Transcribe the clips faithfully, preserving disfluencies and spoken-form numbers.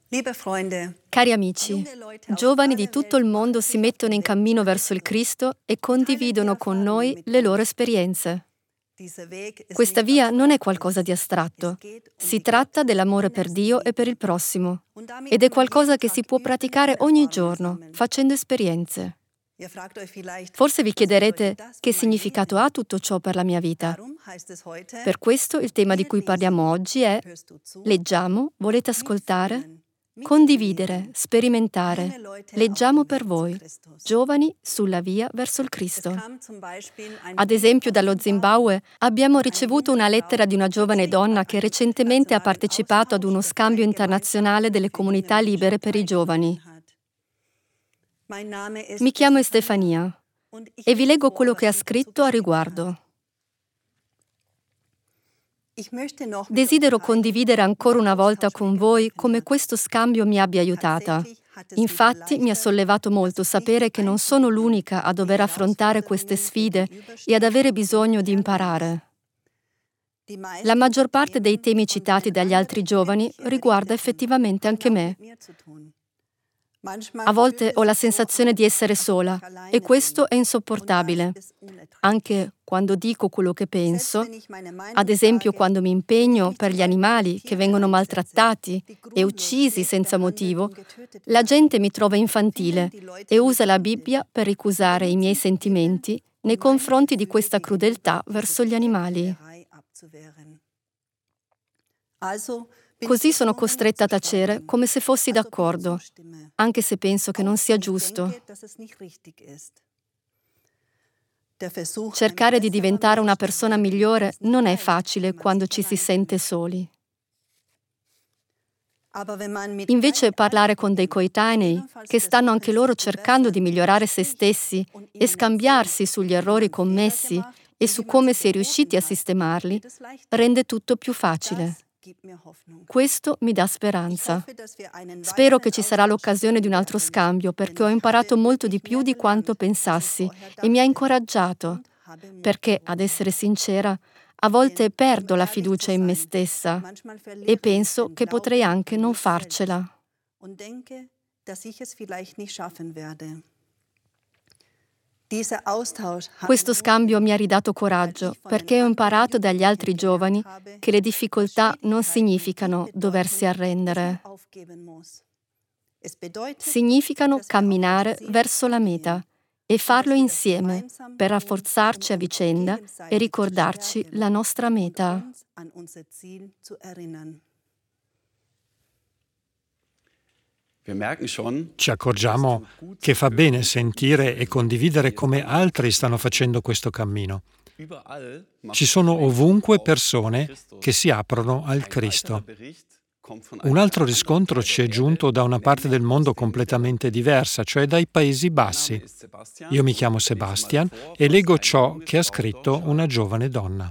Cari amici, giovani di tutto il mondo si mettono in cammino verso il Cristo e condividono con noi le loro esperienze. Questa via non è qualcosa di astratto. Si tratta dell'amore per Dio e per il prossimo. Ed è qualcosa che si può praticare ogni giorno, facendo esperienze. Forse vi chiederete che significato ha tutto ciò per la mia vita. Per questo il tema di cui parliamo oggi è leggiamo, volete ascoltare? Condividere, sperimentare. Leggiamo per voi, giovani sulla via verso il Cristo. Ad esempio, dallo Zimbabwe abbiamo ricevuto una lettera di una giovane donna che recentemente ha partecipato ad uno scambio internazionale delle comunità libere per i giovani. Mi chiamo Stefania e vi leggo quello che ha scritto a riguardo. Desidero condividere ancora una volta con voi come questo scambio mi abbia aiutata. Infatti mi ha sollevato molto sapere che non sono l'unica a dover affrontare queste sfide e ad avere bisogno di imparare. La maggior parte dei temi citati dagli altri giovani riguarda effettivamente anche me. A volte ho la sensazione di essere sola e questo è insopportabile. Anche quando dico quello che penso, ad esempio quando mi impegno per gli animali che vengono maltrattati e uccisi senza motivo, la gente mi trova infantile e usa la Bibbia per ricusare i miei sentimenti nei confronti di questa crudeltà verso gli animali. Così sono costretta a tacere come se fossi d'accordo, anche se penso che non sia giusto. Cercare di diventare una persona migliore non è facile quando ci si sente soli. Invece parlare con dei coetanei che stanno anche loro cercando di migliorare se stessi e scambiarsi sugli errori commessi e su come si è riusciti a sistemarli rende tutto più facile. Questo mi dà speranza. Spero che ci sarà l'occasione di un altro scambio perché ho imparato molto di più di quanto pensassi e mi ha incoraggiato, perché, ad essere sincera, a volte perdo la fiducia in me stessa e penso che potrei anche non farcela. Questo scambio mi ha ridato coraggio perché ho imparato dagli altri giovani che le difficoltà non significano doversi arrendere. Significano camminare verso la meta e farlo insieme per rafforzarci a vicenda e ricordarci la nostra meta. Ci accorgiamo che fa bene sentire e condividere come altri stanno facendo questo cammino. Ci sono ovunque persone che si aprono al Cristo. Un altro riscontro ci è giunto da una parte del mondo completamente diversa, cioè dai Paesi Bassi. Io mi chiamo Sebastian e leggo ciò che ha scritto una giovane donna.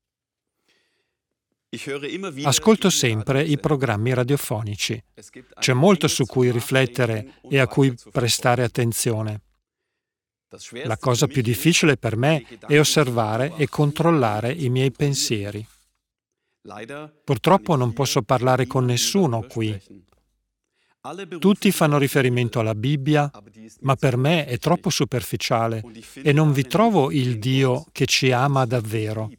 Ascolto sempre i programmi radiofonici. C'è molto su cui riflettere e a cui prestare attenzione. La cosa più difficile per me è osservare e controllare i miei pensieri. Purtroppo non posso parlare con nessuno qui. Tutti fanno riferimento alla Bibbia, ma per me è troppo superficiale e non vi trovo il Dio che ci ama davvero.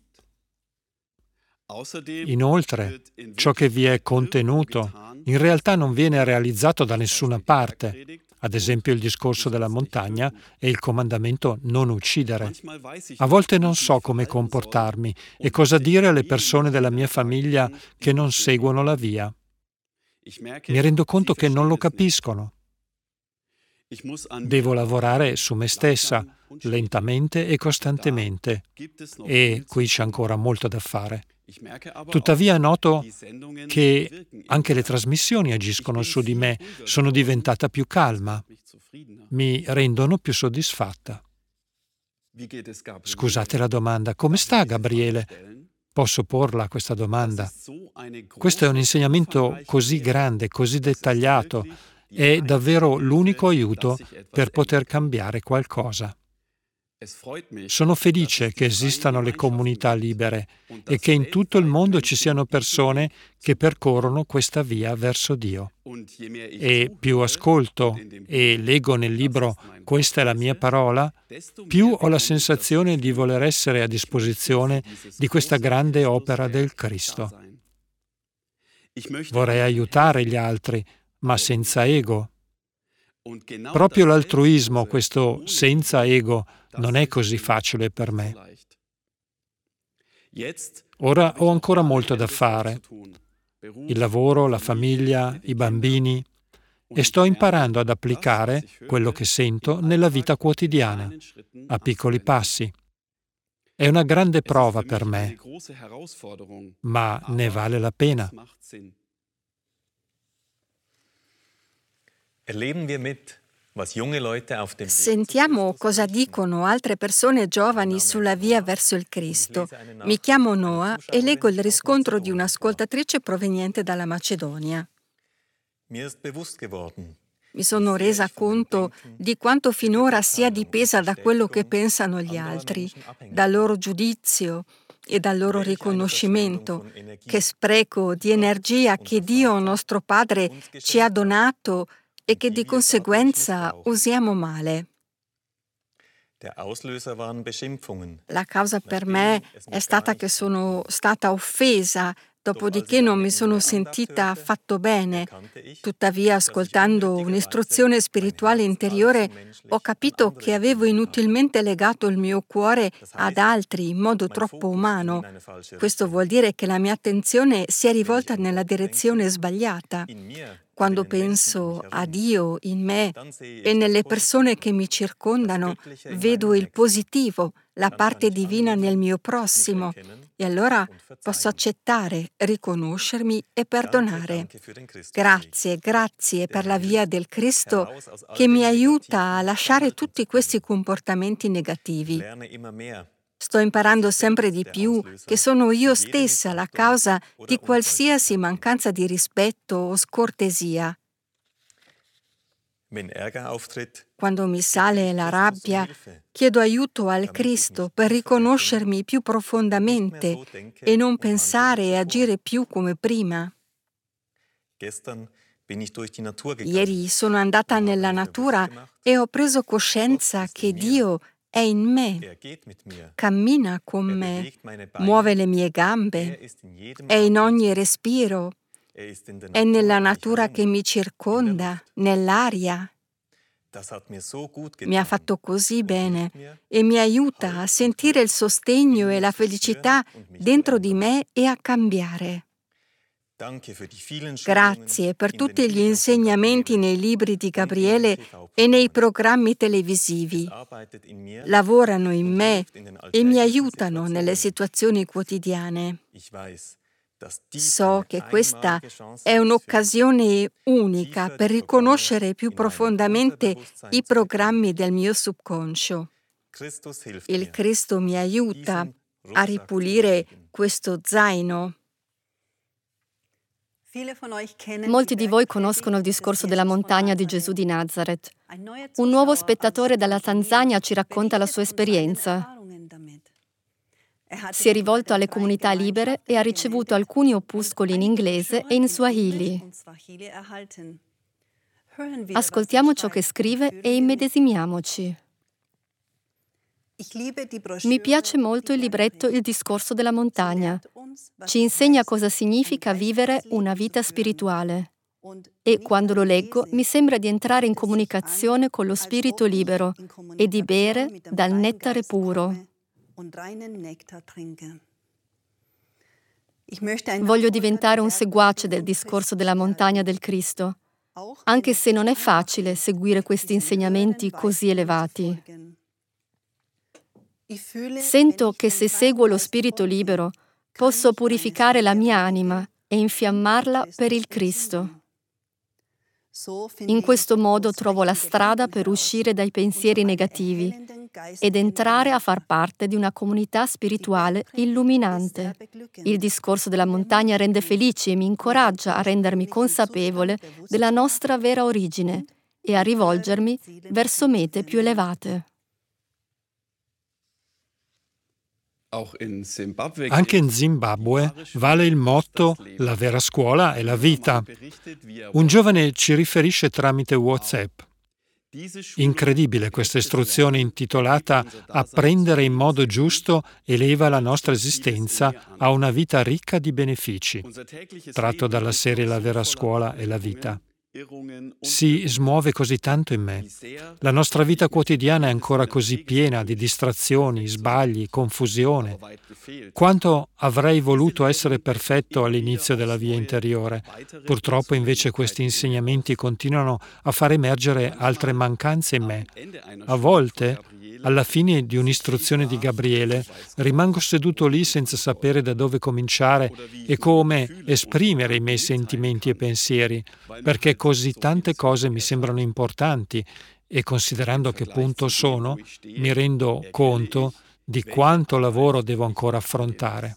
Inoltre, ciò che vi è contenuto in realtà non viene realizzato da nessuna parte, ad esempio il discorso della montagna e il comandamento non uccidere. A volte non so come comportarmi e cosa dire alle persone della mia famiglia che non seguono la via. Mi rendo conto che non lo capiscono. Devo lavorare su me stessa, lentamente e costantemente, e qui c'è ancora molto da fare. Tuttavia noto che anche le trasmissioni agiscono su di me, sono diventata più calma, mi rendono più soddisfatta. Scusate la domanda, come sta Gabriele? Posso porla questa domanda? Questo è un insegnamento così grande, così dettagliato, è davvero l'unico aiuto per poter cambiare qualcosa. Sono felice che esistano le comunità libere e che in tutto il mondo ci siano persone che percorrono questa via verso Dio. E più ascolto e leggo nel libro "Questa è la mia parola", più ho la sensazione di voler essere a disposizione di questa grande opera del Cristo. Vorrei aiutare gli altri, ma senza ego. Proprio l'altruismo, questo senza ego, non è così facile per me. Ora ho ancora molto da fare. Il lavoro, la famiglia, i bambini, e sto imparando ad applicare quello che sento nella vita quotidiana, a piccoli passi. È una grande prova per me, ma ne vale la pena. Sentiamo cosa dicono altre persone giovani sulla via verso il Cristo. Mi chiamo Noah e leggo il riscontro di un'ascoltatrice proveniente dalla Macedonia. Mi sono resa conto di quanto finora sia dipesa da quello che pensano gli altri, dal loro giudizio e dal loro riconoscimento. Che spreco di energia che Dio, nostro Padre, ci ha donato e che di conseguenza usiamo male. La causa per me è stata che sono stata offesa, dopodiché non mi sono sentita affatto bene. Tuttavia, ascoltando un'istruzione spirituale interiore, ho capito che avevo inutilmente legato il mio cuore ad altri in modo troppo umano. Questo vuol dire che la mia attenzione si è rivolta nella direzione sbagliata. Quando penso a Dio in me e nelle persone che mi circondano, vedo il positivo, la parte divina nel mio prossimo, e allora posso accettare, riconoscermi e perdonare. Grazie, grazie per la via del Cristo che mi aiuta a lasciare tutti questi comportamenti negativi. Sto imparando sempre di più che sono io stessa la causa di qualsiasi mancanza di rispetto o scortesia. Quando mi sale la rabbia, chiedo aiuto al Cristo per riconoscermi più profondamente e non pensare e agire più come prima. Ieri sono andata nella natura e ho preso coscienza che Dio è in me, cammina con me, muove le mie gambe, è in ogni respiro, è nella natura che mi circonda, nell'aria. Mi ha fatto così bene e mi aiuta a sentire il sostegno e la felicità dentro di me e a cambiare. Grazie per tutti gli insegnamenti nei libri di Gabriele e nei programmi televisivi. Lavorano in me e mi aiutano nelle situazioni quotidiane. So che questa è un'occasione unica per riconoscere più profondamente i programmi del mio subconscio. Il Cristo mi aiuta a ripulire questo zaino. Molti di voi conoscono il discorso della montagna di Gesù di Nazareth. Un nuovo spettatore dalla Tanzania ci racconta la sua esperienza. Si è rivolto alle comunità libere e ha ricevuto alcuni opuscoli in inglese e in Swahili. Ascoltiamo ciò che scrive e immedesimiamoci. Mi piace molto il libretto Il discorso della montagna. Ci insegna cosa significa vivere una vita spirituale. E quando lo leggo mi sembra di entrare in comunicazione con lo spirito libero e di bere dal nettare puro. Voglio diventare un seguace del discorso della montagna del Cristo, anche se non è facile seguire questi insegnamenti così elevati. Sento che se seguo lo spirito libero posso purificare la mia anima e infiammarla per il Cristo. In questo modo trovo la strada per uscire dai pensieri negativi ed entrare a far parte di una comunità spirituale illuminante. Il discorso della montagna rende felici e mi incoraggia a rendermi consapevole della nostra vera origine e a rivolgermi verso mete più elevate. Anche in Zimbabwe vale il motto «La vera scuola è la vita». Un giovane ci riferisce tramite WhatsApp. Incredibile questa istruzione intitolata «Apprendere in modo giusto eleva la nostra esistenza a una vita ricca di benefici», tratto dalla serie La vera scuola è la vita. Si smuove così tanto in me. La nostra vita quotidiana è ancora così piena di distrazioni, sbagli, confusione. Quanto avrei voluto essere perfetto all'inizio della via interiore. Purtroppo invece questi insegnamenti continuano a far emergere altre mancanze in me. A volte, alla fine di un'istruzione di Gabriele, rimango seduto lì senza sapere da dove cominciare e come esprimere i miei sentimenti e pensieri, perché così tante cose mi sembrano importanti e considerando a che punto sono, mi rendo conto di quanto lavoro devo ancora affrontare.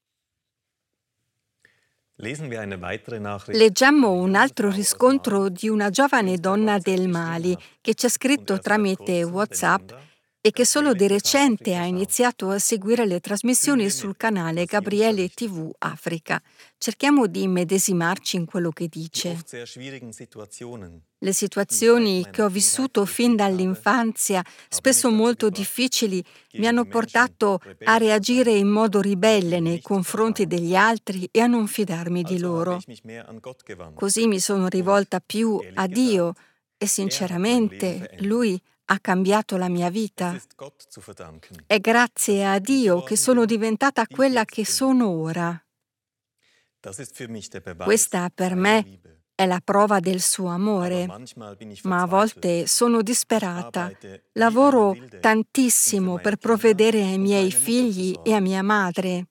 Leggiamo un altro riscontro di una giovane donna del Mali che ci ha scritto tramite WhatsApp e che solo di recente ha iniziato a seguire le trasmissioni sul canale Gabriele tivù Africa. Cerchiamo di immedesimarci in quello che dice. Le situazioni che ho vissuto fin dall'infanzia, spesso molto difficili, mi hanno portato a reagire in modo ribelle nei confronti degli altri e a non fidarmi di loro. Così mi sono rivolta più a Dio e sinceramente Lui ha cambiato la mia vita. È grazie a Dio che sono diventata quella che sono ora. Questa per me è la prova del suo amore, ma a volte sono disperata. Lavoro tantissimo per provvedere ai miei figli e a mia madre.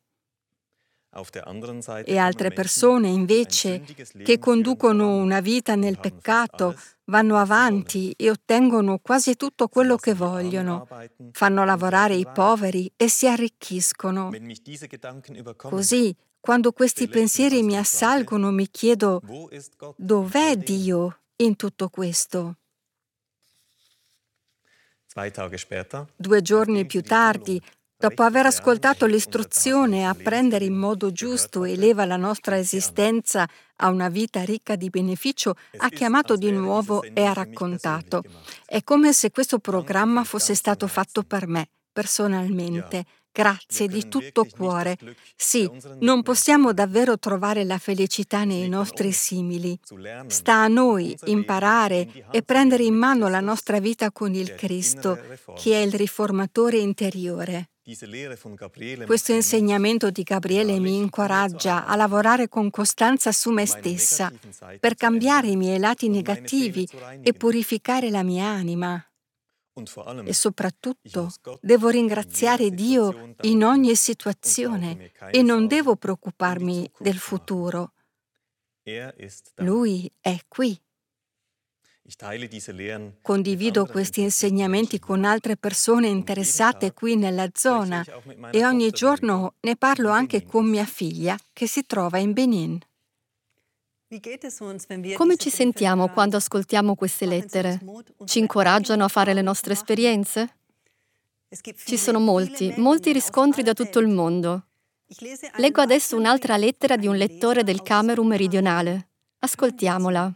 E altre persone, invece, che conducono una vita nel peccato, vanno avanti e ottengono quasi tutto quello che vogliono, fanno lavorare i poveri e si arricchiscono. Così, quando questi pensieri mi assalgono, mi chiedo: dov'è Dio in tutto questo? Due giorni più tardi, dopo aver ascoltato l'istruzione a apprendere in modo giusto eleva la nostra esistenza a una vita ricca di beneficio, ha chiamato di nuovo e ha raccontato. È come se questo programma fosse stato fatto per me, personalmente. Grazie di tutto cuore. Sì, non possiamo davvero trovare la felicità nei nostri simili. Sta a noi imparare e prendere in mano la nostra vita con il Cristo, che è il riformatore interiore. Questo insegnamento di Gabriele mi incoraggia a lavorare con costanza su me stessa per cambiare i miei lati negativi e purificare la mia anima. E soprattutto devo ringraziare Dio in ogni situazione e non devo preoccuparmi del futuro. Lui è qui. Condivido questi insegnamenti con altre persone interessate qui nella zona e ogni giorno ne parlo anche con mia figlia che si trova in Benin. Come ci sentiamo quando ascoltiamo queste lettere? Ci incoraggiano a fare le nostre esperienze? Ci sono molti, molti riscontri da tutto il mondo. Leggo adesso un'altra lettera di un lettore del Camerun meridionale. Ascoltiamola.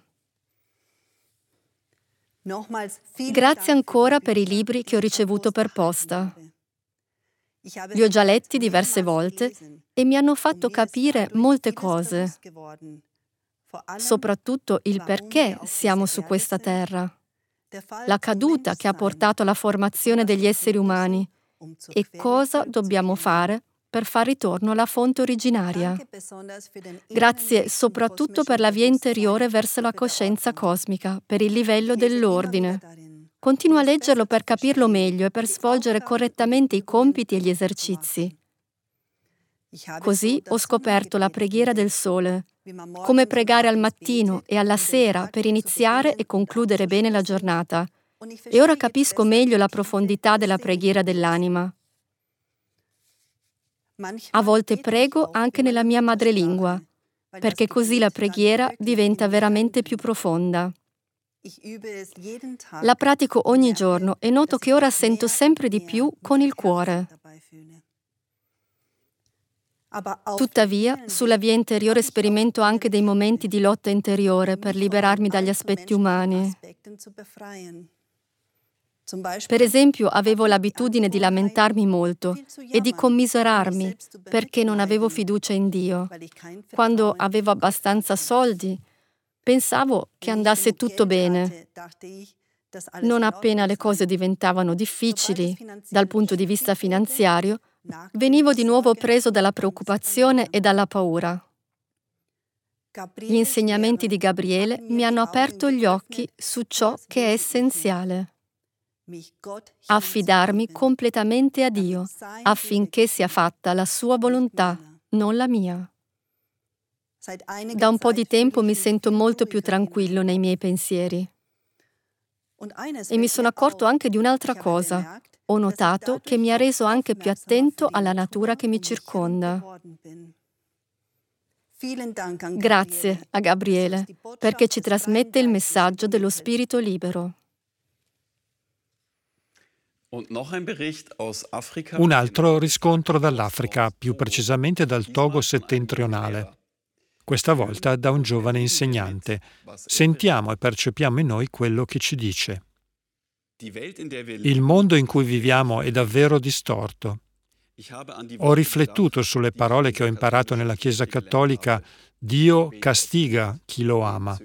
Grazie ancora per i libri che ho ricevuto per posta. Li ho già letti diverse volte e mi hanno fatto capire molte cose, soprattutto il perché siamo su questa terra, la caduta che ha portato alla formazione degli esseri umani e cosa dobbiamo fare per far ritorno alla fonte originaria. Grazie soprattutto per la via interiore verso la coscienza cosmica, per il livello dell'ordine. Continuo a leggerlo per capirlo meglio e per svolgere correttamente i compiti e gli esercizi. Così ho scoperto la preghiera del sole, come pregare al mattino e alla sera per iniziare e concludere bene la giornata. E ora capisco meglio la profondità della preghiera dell'anima. A volte prego anche nella mia madrelingua, perché così la preghiera diventa veramente più profonda. La pratico ogni giorno e noto che ora sento sempre di più con il cuore. Tuttavia, sulla via interiore sperimento anche dei momenti di lotta interiore per liberarmi dagli aspetti umani. Per esempio, avevo l'abitudine di lamentarmi molto e di commiserarmi perché non avevo fiducia in Dio. Quando avevo abbastanza soldi, pensavo che andasse tutto bene. Non appena le cose diventavano difficili dal punto di vista finanziario, venivo di nuovo preso dalla preoccupazione e dalla paura. Gli insegnamenti di Gabriele mi hanno aperto gli occhi su ciò che è essenziale. Affidarmi completamente a Dio affinché sia fatta la sua volontà, non la mia. Da un po' di tempo mi sento molto più tranquillo nei miei pensieri. E mi sono accorto anche di un'altra cosa. Ho notato che mi ha reso anche più attento alla natura che mi circonda. Grazie a Gabriele, perché ci trasmette il messaggio dello spirito libero. Un altro riscontro dall'Africa, più precisamente dal Togo settentrionale. Questa volta da un giovane insegnante. Sentiamo e percepiamo in noi quello che ci dice. Il mondo in cui viviamo è davvero distorto. Ho riflettuto sulle parole che ho imparato nella Chiesa cattolica: Dio castiga chi lo ama.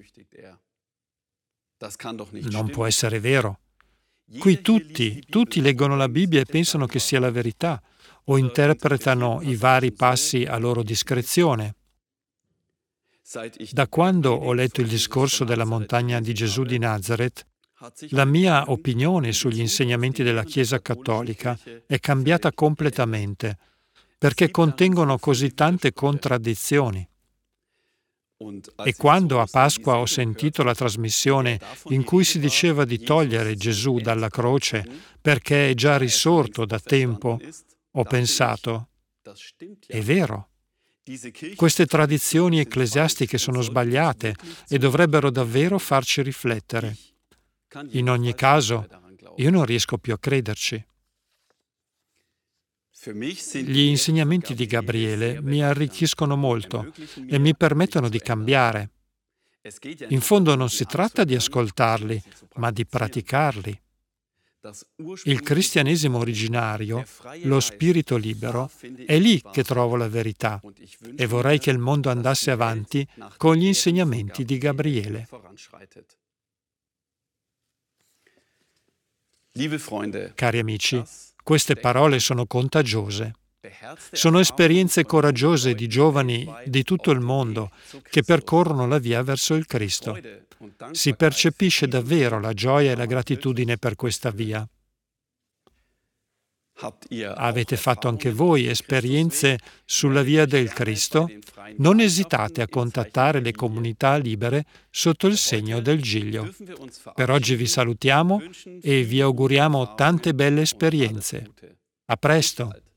Non può essere vero. Qui tutti, tutti leggono la Bibbia e pensano che sia la verità, o interpretano i vari passi a loro discrezione. Da quando ho letto il discorso della montagna di Gesù di Nazareth, la mia opinione sugli insegnamenti della Chiesa cattolica è cambiata completamente, perché contengono così tante contraddizioni. E quando a Pasqua ho sentito la trasmissione in cui si diceva di togliere Gesù dalla croce perché è già risorto da tempo, ho pensato, è vero. Queste tradizioni ecclesiastiche sono sbagliate e dovrebbero davvero farci riflettere. In ogni caso, io non riesco più a crederci. Gli insegnamenti di Gabriele mi arricchiscono molto e mi permettono di cambiare. In fondo non si tratta di ascoltarli, ma di praticarli. Il cristianesimo originario, lo spirito libero, è lì che trovo la verità e vorrei che il mondo andasse avanti con gli insegnamenti di Gabriele. Cari amici, queste parole sono contagiose. Sono esperienze coraggiose di giovani di tutto il mondo che percorrono la via verso il Cristo. Si percepisce davvero la gioia e la gratitudine per questa via. Avete fatto anche voi esperienze sulla via del Cristo? Non esitate a contattare le comunità libere sotto il segno del Giglio. Per oggi vi salutiamo e vi auguriamo tante belle esperienze. A presto!